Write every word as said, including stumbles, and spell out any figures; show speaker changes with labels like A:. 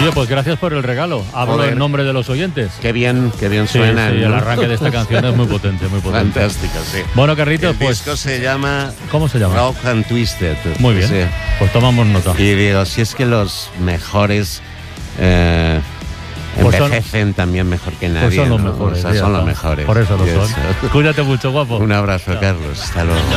A: Oye, pues gracias por el regalo. Hablo
B: Joder.
A: en nombre de los oyentes.
B: Qué bien, qué bien
A: Sí,
B: suena.
A: sí,
B: ¿no?
A: el arranque de esta canción es muy potente, muy potente.
B: Fantástico, sí.
A: Bueno, Carlitos,
B: El
A: pues...
B: disco se llama
A: ¿Cómo se llama?
B: Rock and Twisted.
A: Muy bien,
B: Sí.
A: pues tomamos nota.
B: Y digo, si es que los mejores eh,
A: Pues son-
B: envejecen también mejor que nadie.
A: Pues son los
B: ¿no?
A: mejores.
B: O sea,
A: ya
B: son los
A: está.
B: mejores.
A: Por eso lo
B: Y
A: son.
B: eso.
A: Cuídate mucho, guapo.
B: Un abrazo, Carlos. Hasta luego.